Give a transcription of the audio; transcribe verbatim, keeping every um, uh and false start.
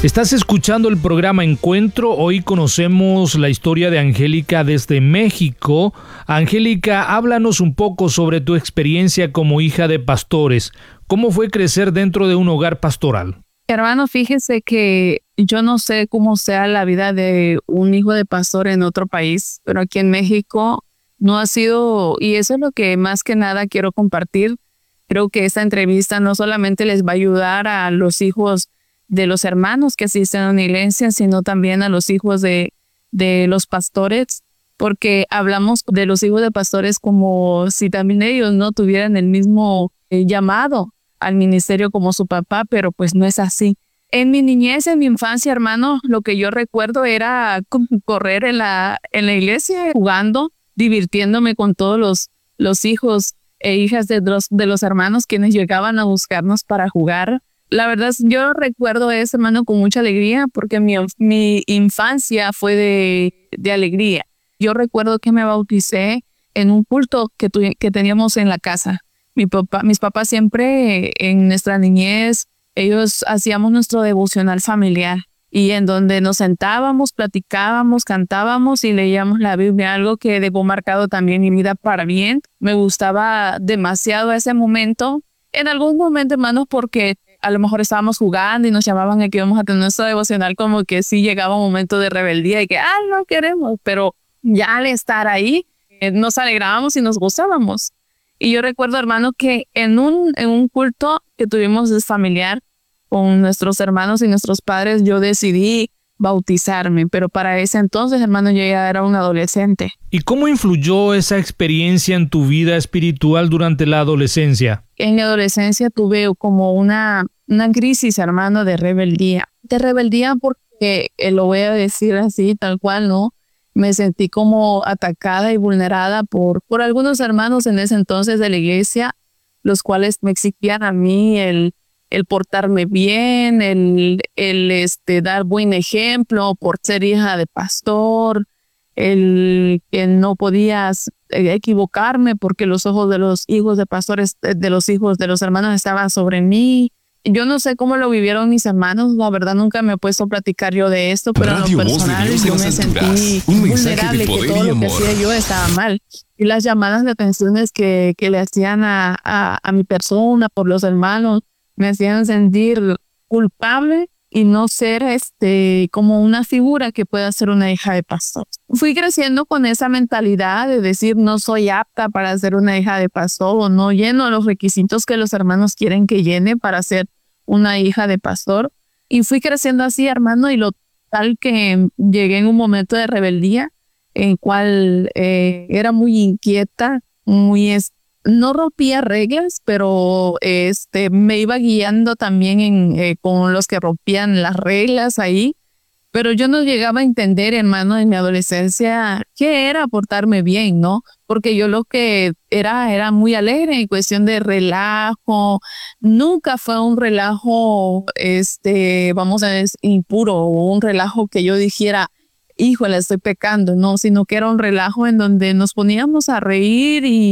Estás escuchando el programa Encuentro. Hoy conocemos la historia de Angélica desde México. Angélica, háblanos un poco sobre tu experiencia como hija de pastores. ¿Cómo fue crecer dentro de un hogar pastoral? Hermano, fíjese que yo no sé cómo sea la vida de un hijo de pastor en otro país, pero aquí en México no ha sido, y eso es lo que más que nada quiero compartir. Creo que esta entrevista no solamente les va a ayudar a los hijos de los hermanos que asisten a una iglesia, sino también a los hijos de, de los pastores, porque hablamos de los hijos de pastores como si también ellos no tuvieran el mismo eh, llamado al ministerio como su papá, pero pues no es así. En mi niñez, en mi infancia, hermano, lo que yo recuerdo era correr en la, en la iglesia, jugando, divirtiéndome con todos los, los hijos e hijas de los, de los hermanos quienes llegaban a buscarnos para jugar. La verdad, yo recuerdo eso, hermano, con mucha alegría, porque mi, mi infancia fue de, de alegría. Yo recuerdo que me bauticé en un culto que, tu, que teníamos en la casa. Mi papá, mis papás siempre en nuestra niñez, ellos hacíamos nuestro devocional familiar y en donde nos sentábamos, platicábamos, cantábamos y leíamos la Biblia, algo que dejó marcado también mi vida para bien. Me gustaba demasiado ese momento. En algún momento, hermanos, porque a lo mejor estábamos jugando y nos llamaban a que íbamos a tener nuestro devocional, como que sí llegaba un momento de rebeldía y que, ah, no queremos, pero ya al estar ahí eh, nos alegrábamos y nos gozábamos. Y yo recuerdo, hermano, que en un, en un culto que tuvimos familiar con nuestros hermanos y nuestros padres, yo decidí bautizarme, pero para ese entonces, hermano, yo ya era un adolescente. ¿Y cómo influyó esa experiencia en tu vida espiritual durante la adolescencia? En mi adolescencia tuve como una, una crisis, hermano, de rebeldía. De rebeldía porque, eh, lo voy a decir así, tal cual, ¿no? Me sentí como atacada y vulnerada por, por algunos hermanos en ese entonces de la iglesia, los cuales me exigían a mí el, el portarme bien, el, el este, dar buen ejemplo por ser hija de pastor, el que no podías equivocarme porque los ojos de los hijos de pastores, de los hijos de los hermanos estaban sobre mí. Yo no sé cómo lo vivieron mis hermanos, la verdad nunca me he puesto a platicar yo de esto, pero Radio en lo personal yo me sentí vulnerable, que todo lo que hacía yo estaba mal. Y las llamadas de atenciones que, que le hacían a, a, a mi persona por los hermanos me hacían sentir culpable y no ser este como una figura que pueda ser una hija de pastor. Fui creciendo con esa mentalidad de decir no soy apta para ser una hija de pastor o no lleno los requisitos que los hermanos quieren que llene para ser una hija de pastor. Y fui creciendo así, hermano, y lo tal que llegué en un momento de rebeldía en cual eh, era muy inquieta, muy est- no rompía reglas, pero este me iba guiando también en, eh, con los que rompían las reglas ahí. Pero yo no llegaba a entender, hermano, en mi adolescencia qué era portarme bien, ¿no? Porque yo lo que era era muy alegre en cuestión de relajo. Nunca fue un relajo, este, vamos a decir, impuro o un relajo que yo dijera, híjole, estoy pecando, no, sino que era un relajo en donde nos poníamos a reír y